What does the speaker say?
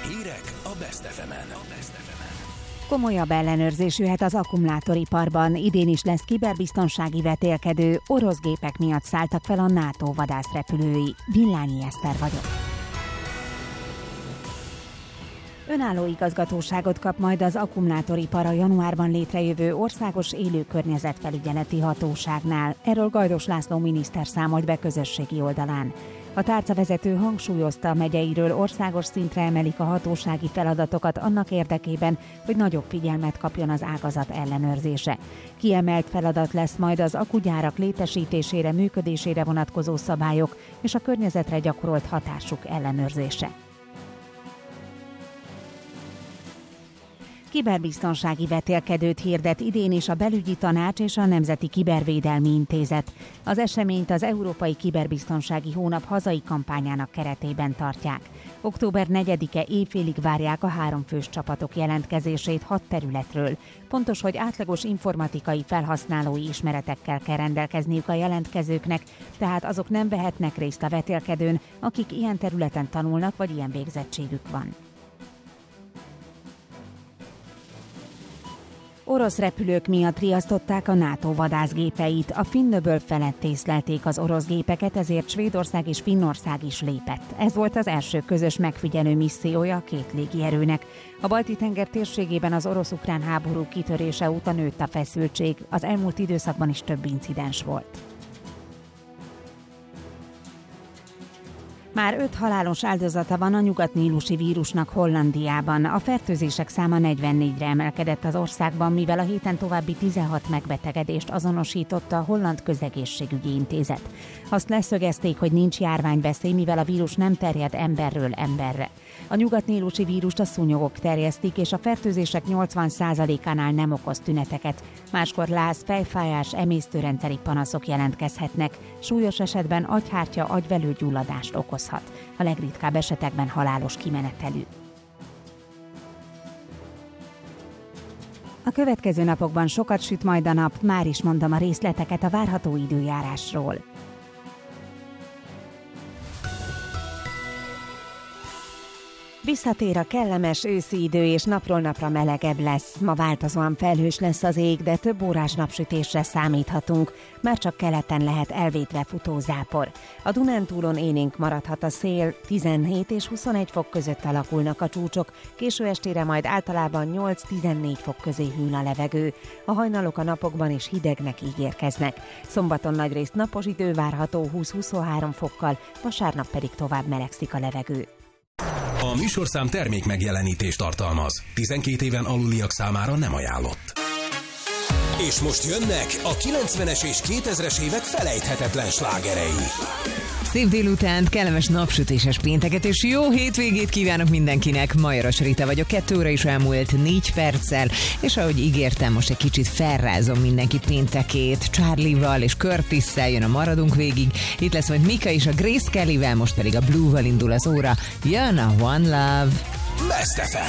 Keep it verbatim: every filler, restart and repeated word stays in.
Hírek a Best ef emen. Komolyabb ellenőrzés jöhet az akkumulátoriparban. Idén is lesz kiberbiztonsági vetélkedő. Orosz gépek miatt szálltak fel a NATO vadászrepülői. Villányi Eszter vagyok. Önálló igazgatóságot kap majd az akkumulátoripar a januárban létrejövő Országos Élőkörnyezetfelügyeleti Hatóságnál. Erről Gajdos László miniszter számolt be közösségi oldalán. A tárcavezető hangsúlyozta, megyeiről országos szintre emelik a hatósági feladatokat annak érdekében, hogy nagyobb figyelmet kapjon az ágazat ellenőrzése. Kiemelt feladat lesz majd az akkugyárak létesítésére, működésére vonatkozó szabályok és a környezetre gyakorolt hatásuk ellenőrzése. Kiberbiztonsági vetélkedőt hirdet idén is a Belügyi Tanács és a Nemzeti Kibervédelmi Intézet. Az eseményt az Európai Kiberbiztonsági Hónap hazai kampányának keretében tartják. október negyedike éjfélig várják a háromfős csapatok jelentkezését hat területről. Pontos, hogy átlagos informatikai felhasználói ismeretekkel kell rendelkezniük a jelentkezőknek, tehát azok nem vehetnek részt a vetélkedőn, akik ilyen területen tanulnak vagy ilyen végzettségük van. Orosz repülők miatt riasztották a NATO vadászgépeit. A Finnöböl felett észlelték az orosz gépeket, ezért Svédország és Finnország is lépett. Ez volt az első közös megfigyelő missziója a két légierőnek. A Balti-tenger térségében az orosz-ukrán háború kitörése óta nőtt a feszültség. Az elmúlt időszakban is több incidens volt. Már öt halálos áldozata van a nyugat-nílusi vírusnak Hollandiában. A fertőzések száma negyvennégyre emelkedett az országban, mivel a héten további tizenhat megbetegedést azonosította a Holland Közegészségügyi Intézet. Azt leszögezték, hogy nincs járványveszély, mivel a vírus nem terjed emberről emberre. A nyugat-nílusi vírust a szúnyogok terjesztik, és a fertőzések nyolcvan százalékánál nem okoz tüneteket. Máskor láz, fejfájás, emésztőrendszeri panaszok jelentkezhetnek. Súlyos esetben agyhártya, agyvelőgyulladást okozhat. A legritkább esetekben halálos kimenetelű. A következő napokban sokat süt majd a nap, már is mondom a részleteket a várható időjárásról. Visszatér a kellemes őszi idő, és napról napra melegebb lesz. Ma változóan felhős lesz az ég, de több órás napsütésre számíthatunk. Már csak keleten lehet elvétve futó zápor. A Dunántúlon élénk maradhat a szél, tizenhét és huszonegy fok között alakulnak a csúcsok, késő estére majd általában nyolc-tizennégy fok közé hűl a levegő. A hajnalok a napokban is hidegnek ígérkeznek. Szombaton nagyrészt napos idő várható húsz-huszonhárom fokkal, vasárnap pedig tovább melegszik a levegő. A műsorszám termék megjelenítést tartalmaz. tizenkét éven aluliak számára nem ajánlott. És most jönnek a kilencvenes és kétezres évek felejthetetlen slágerei. Szép délutánt, kellemes napsütéses pénteket és jó hétvégét kívánok mindenkinek. Majoros Rita vagyok, kettő óra is elmúlt négy perccel, és ahogy ígértem, most egy kicsit felrázom mindenki péntekét. Charlie-val és Curtis-szel jön a Maradunk végig. Itt lesz majd Mika is a Grace Kellyvel, most pedig a Blue-val indul az óra. Jön a One Love. Best ef em.